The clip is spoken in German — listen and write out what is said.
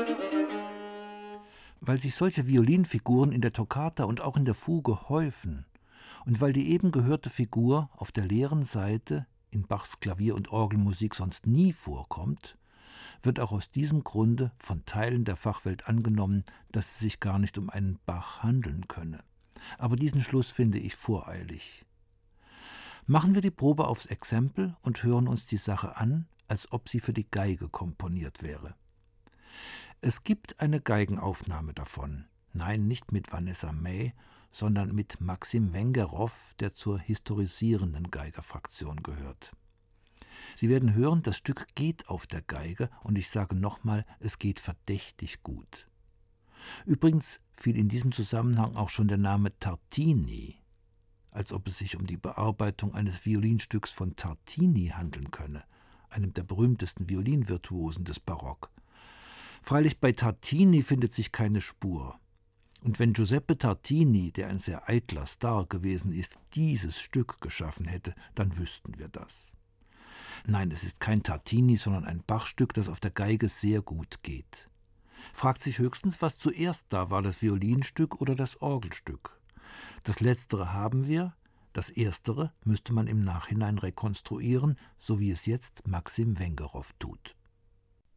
Weil sich solche Violinfiguren in der Toccata und auch in der Fuge häufen und weil die eben gehörte Figur auf der leeren Seite in Bachs Klavier- und Orgelmusik sonst nie vorkommt, wird auch aus diesem Grunde von Teilen der Fachwelt angenommen, dass es sich gar nicht um einen Bach handeln könne. Aber diesen Schluss finde ich voreilig. Machen wir die Probe aufs Exempel und hören uns die Sache an, als ob sie für die Geige komponiert wäre. Es gibt eine Geigenaufnahme davon. Nein, nicht mit Vanessa May, sondern mit Maxim Wengerow, der zur historisierenden Geigerfraktion gehört. Sie werden hören, das Stück geht auf der Geige und ich sage nochmal, es geht verdächtig gut. Übrigens fiel in diesem Zusammenhang auch schon der Name Tartini, als ob es sich um die Bearbeitung eines Violinstücks von Tartini handeln könne, einem der berühmtesten Violinvirtuosen des Barock. Freilich bei Tartini findet sich keine Spur. Und wenn Giuseppe Tartini, der ein sehr eitler Star gewesen ist, dieses Stück geschaffen hätte, dann wüssten wir das. Nein, es ist kein Tartini, sondern ein Bachstück, das auf der Geige sehr gut geht. Fragt sich höchstens, was zuerst da war, das Violinstück oder das Orgelstück. Das Letztere haben wir, das Erstere müsste man im Nachhinein rekonstruieren, so wie es jetzt Maxim Wengerow tut.